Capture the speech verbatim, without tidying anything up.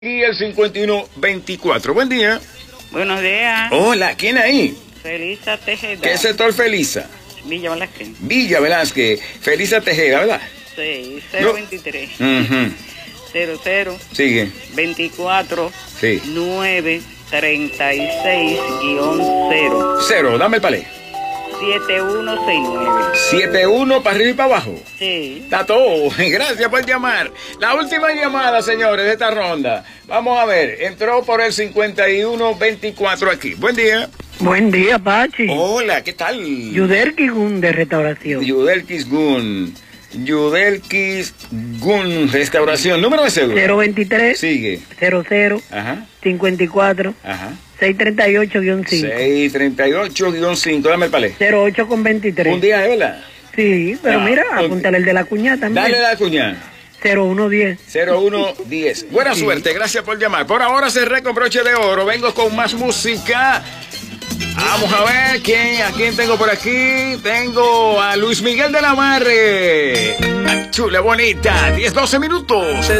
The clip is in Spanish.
Y el cincuenta y uno veinticuatro. Buen día. Buenos días. Hola, ¿quién ahí? Felisa Tejeda. ¿Qué sector Felisa? Villa Velázquez. Villa Velázquez. Felisa Tejeda, ¿verdad? Sí, cero veintitrés. Uh-huh. cero cero. Sigue. veinticuatro. Sí. nueve treinta y seis guión cero. Cero, dame el palé. siete uno seis nueve. siete uno para arriba y para abajo. Sí. Está todo. Gracias por llamar. La última llamada, señores, de esta ronda. Vamos a ver. Entró por el cincuenta y uno veinticuatro aquí. Buen día. Buen día, Pachi. Hola, ¿qué tal? Yudelki Gun de Restauración. Yudelkis Gun. Yudelkis Gun Restauración. Número de seguro. cero veintitrés. Sigue. cero cero. Ajá. cincuenta y cuatro. Ajá. seiscientos treinta y ocho guión cinco. seiscientos treinta y ocho guión cinco. Dame el palé. cero ocho con veintitrés. Un día, ¿de verdad? Sí, pero Ah, mira, ok. apúntale el de la cuñada también. Dale la cuñada. cero uno diez. cero uno diez. Buena Sí. suerte, gracias por llamar. Por ahora cerré con broche de oro. Vengo con más música. Vamos a ver quién, a quién tengo por aquí. Tengo a Luis Miguel de la Marre. Chula bonita, diez doce minutos.